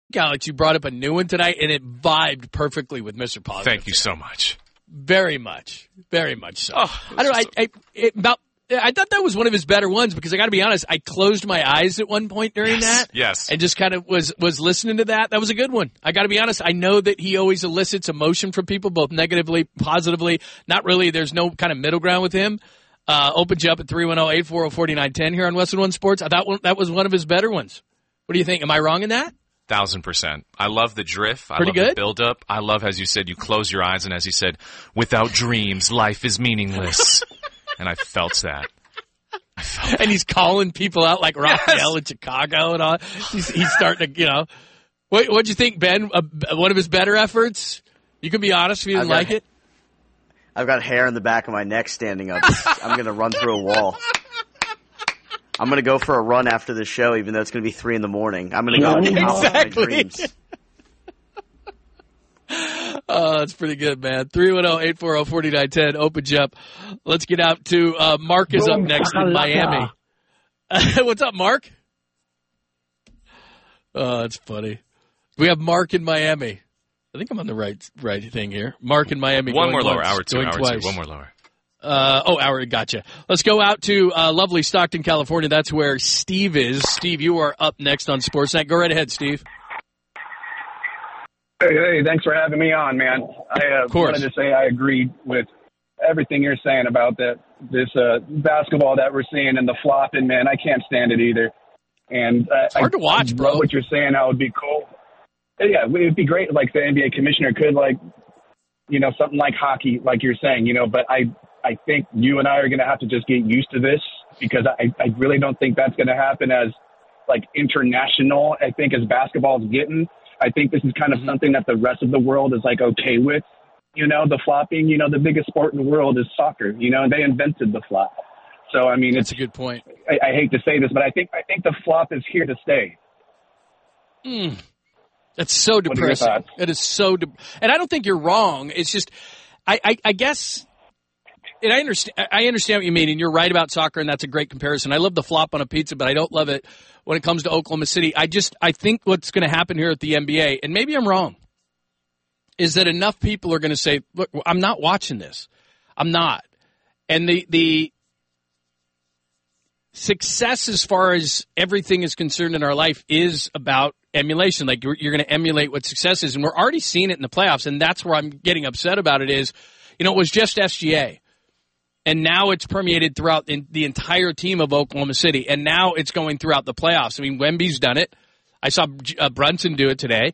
Alex, you brought up a new one tonight, and it vibed perfectly with Mr. Positive. Thank you so much. Very much so. Oh, I don't know. I thought that was one of his better ones because I got to be honest. I closed my eyes at one point during that. Yes. And just kind of was listening to that. That was a good one. I got to be honest. I know that he always elicits emotion from people, both negatively, positively. Not really. There's no kind of middle ground with him. Opens you up at 310-840-4910 here on Westwood One Sports. I thought that was one of his better ones. What do you think? Am I wrong in that? 1,000%. I love the drift. I Pretty love good. the build-up. I love, as you said, you close your eyes, and as he said, without dreams, life is meaningless. And I felt that. And he's calling people out like Raphael in Chicago and all. He's starting to, What'd you think, Ben? One of his better efforts? You can be honest if you didn't like it. I've got hair in the back of my neck standing up. I'm going to run through a wall. I'm going to go for a run after the show, even though it's going to be 3 a.m. I'm going to go and house my dreams. Oh, that's pretty good, man. 310-840-4910 opens you up. Let's get out to Mark is up next in Miami. What's up, Mark? Oh, that's funny. We have Mark in Miami. I think I'm on the right thing here. Mark in Miami. One more lower, once, hour two. twice. One more lower. Hour, gotcha. Let's go out to lovely Stockton, California. That's where Steve is. Steve, you are up next on Sportsnet. Go right ahead, Steve. Hey, thanks for having me on, man. I wanted to say I agree with everything you're saying about this basketball that we're seeing and the flopping, man. I can't stand it either. And it's hard to watch, I bro. love what you're saying. How it would be cool. Yeah, it would be great. Like the NBA commissioner could, something like hockey, like you're saying, But I think you and I are going to have to just get used to this because I really don't think that's going to happen as international. I think as basketball is getting. I think this is kind of something that the rest of the world is okay with, the flopping, the biggest sport in the world is soccer, they invented the flop. So, I mean, that's a good point. I hate to say this, but I think the flop is here to stay. That's so depressing. It is so, and I don't think you're wrong. It's just, I guess, and I understand what you mean, and you're right about soccer, and that's a great comparison. I love the flop on a pizza, but I don't love it when it comes to Oklahoma City. I think what's going to happen here at the NBA, and maybe I'm wrong, is that enough people are going to say, look, I'm not watching this. I'm not. And the success as far as everything is concerned in our life is about emulation. Like you're going to emulate what success is, and we're already seeing it in the playoffs, and that's where I'm getting upset about it is, it was just SGA. And now it's permeated throughout the entire team of Oklahoma City. And now it's going throughout the playoffs. I mean, Wemby's done it. I saw Brunson do it today.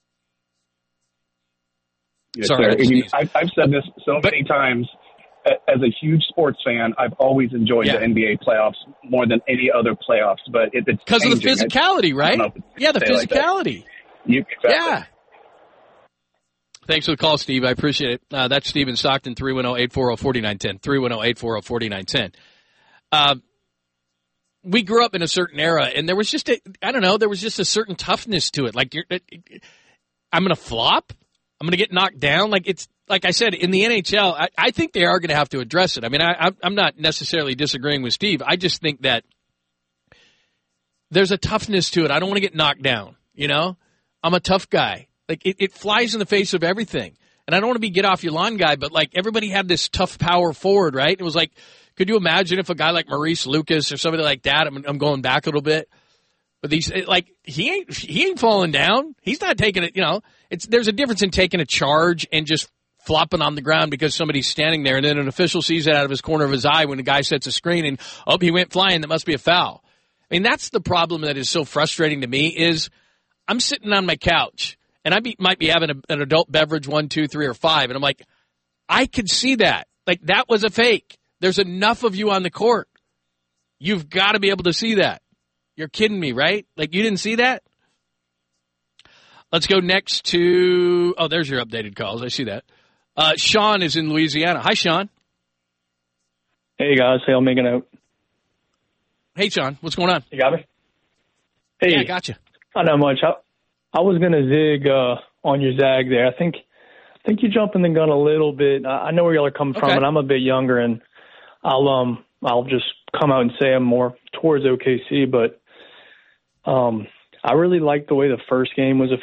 Yes, sorry, I've said this so many times. As a huge sports fan, I've always enjoyed the NBA playoffs more than any other playoffs. But it's because of the physicality, right? Yeah, the physicality. Exactly. Yeah. Thanks for the call, Steve. I appreciate it. That's Steve in Stockton, 310-840-4910. 310-840-4910. We grew up in a certain era, and there was just there was just a certain toughness to it. Like, I'm going to flop? I'm going to get knocked down? Like, it's like I said, in the NHL, I think they are going to have to address it. I mean, I'm not necessarily disagreeing with Steve. I just think that there's a toughness to it. I don't want to get knocked down, I'm a tough guy. Like, it flies in the face of everything. And I don't want to be get off your lawn guy, but, everybody had this tough power forward, right? It was like, could you imagine if a guy like Maurice Lucas or somebody like that, I'm going back a little bit, but he ain't falling down. He's not taking it, there's a difference in taking a charge and just flopping on the ground because somebody's standing there, and then an official sees it out of his corner of his eye when the guy sets a screen and, he went flying, that must be a foul. I mean, that's the problem that is so frustrating to me is I'm sitting on my couch, and I might be having an adult beverage, 1, 2, 3, or 5. And I'm like, I could see that. Like, that was a fake. There's enough of you on the court. You've got to be able to see that. You're kidding me, right? Like, you didn't see that? Let's go next to, there's your updated calls. I see that. Sean is in Louisiana. Hi, Sean. Hey, guys. Hey, I'll make a note. Hey, Sean. What's going on? You got me? Hey. Yeah, I got you. Not that much. I was going to zig on your zag there. I think you're jumping the gun a little bit. I know where y'all are coming from, and I'm a bit younger, and I'll just come out and say I'm more towards OKC, but I really like the way the first game was